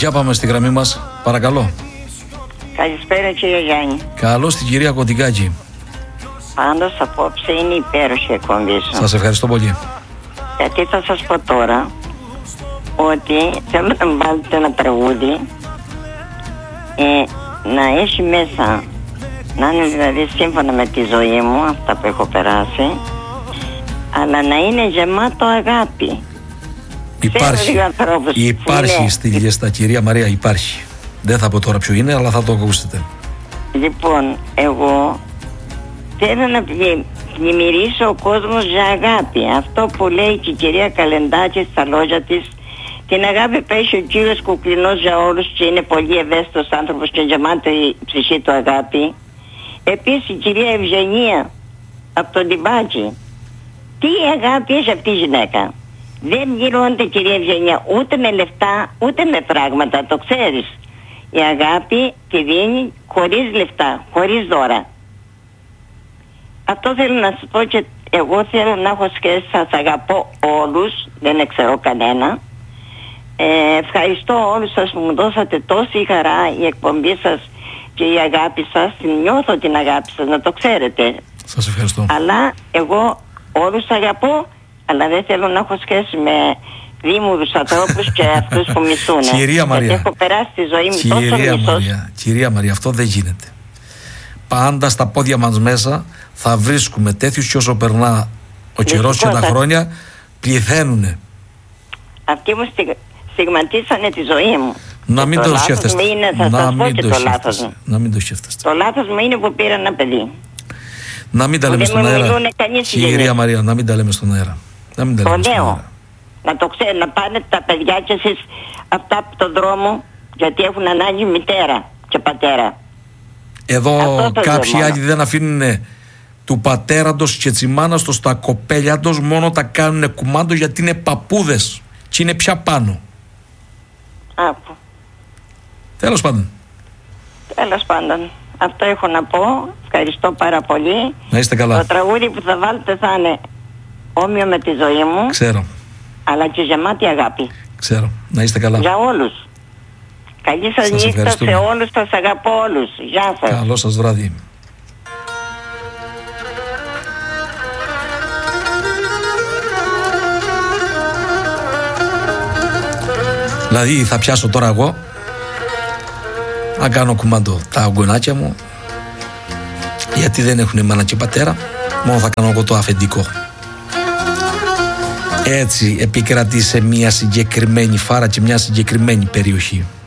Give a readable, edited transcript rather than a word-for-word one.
Για πάμε στη γραμμή μας, παρακαλώ. Καλησπέρα κύριε Γιάννη. Καλώς την κυρία Κοντικάκη. Πάντως απόψε είναι υπέροχη εκπομπή σου. Σας ευχαριστώ πολύ. Γιατί θα σας πω τώρα ότι θέλω να βάλετε ένα τραγούδι να έχει μέσα, να είναι δηλαδή σύμφωνα με τη ζωή μου, αυτά που έχω περάσει, αλλά να είναι γεμάτο αγάπη. Υπάρχει στη λίστα, κυρία Μαρία, υπάρχει. Δεν θα πω τώρα ποιο είναι, αλλά θα το ακούσετε. Λοιπόν, εγώ θέλω να πλημμυρίσω ο κόσμος για αγάπη. Αυτό που λέει και η κυρία Καλεντάκη στα λόγια της, την αγάπη που έχει ο κύριος Κουκλινός για όλους και είναι πολύ ευαίσθητος άνθρωπος και γεμάτη η ψυχή του αγάπη. Επίσης η κυρία Ευγενία από τον Τιμπάκη. Τι αγάπη έχει αυτή η γυναίκα. Δεν γυρώνεται κυρία Ευγενία ούτε με λεφτά ούτε με πράγματα, το ξέρεις. Η αγάπη τη δίνει χωρίς λεφτά, χωρίς δώρα. Αυτό θέλω να σου πω και εγώ θέλω να έχω σχέση, σας αγαπώ όλους, δεν ξέρω κανένα. Ευχαριστώ όλους σας που μου δώσατε τόση χαρά, η εκπομπή σας και η αγάπη σας. Νιώθω την αγάπη σας, να το ξέρετε. Σας ευχαριστώ. Αλλά εγώ όλους αγαπώ, αλλά δεν θέλω να έχω σχέση με δίμουρους ανθρώπους και αυτούς που μισούνε. Κυρία Μαρία, γιατί έχω περάσει τη ζωή μου τόσο μισός. Κυρία Μαρία, αυτό δεν γίνεται. Πάντα στα πόδια μας μέσα θα βρίσκουμε τέτοιους και όσο περνά ο καιρός και τα χρόνια πληθαίνουνε. Αυτοί μου στιγματίσανε τη ζωή μου. Να μην το σκέφτεστε. Να μην το σκέφτεστε. Το λάθος μου είναι που πήρα ένα παιδί. Να μην τα λέμε στον αέρα. Κυρία Μαρία, να μην τα λέμε στον αέρα. Να μην τα λέμε στον αέρα. Να το ξέρετε, να πάνε τα παιδιά και εσείς αυτά από τον δρόμο, γιατί έχουν ανάγκη μητέρα και πατέρα. Εδώ κάποιοι άλλοι δεν αφήνουν του πατέρα τους και της μάνας τους τα κοπέλια τους, μόνο τα κάνουν κουμάντο γιατί είναι παππούδες και είναι πια πάνω. Άκου. Τέλος πάντων. Τέλος πάντων. Αυτό έχω να πω. Ευχαριστώ πάρα πολύ. Να είστε καλά. Το τραγούδι που θα βάλετε θα είναι όμοιο με τη ζωή μου. Ξέρω. Αλλά και γεμάτη αγάπη. Ξέρω. Να είστε καλά. Για όλους. Καλή σας νύχτα σε όλους. Σας αγαπώ όλους. Γεια σας. Καλό σας βράδυ. Δηλαδή θα πιάσω τώρα εγώ να κάνω κουμάντο τα αγκονάκια μου, γιατί δεν έχουν μάνα και πατέρα, μόνο θα κάνω εγώ το αφεντικό. Έτσι επικρατεί σε μια συγκεκριμένη φάρα και μια συγκεκριμένη περιοχή.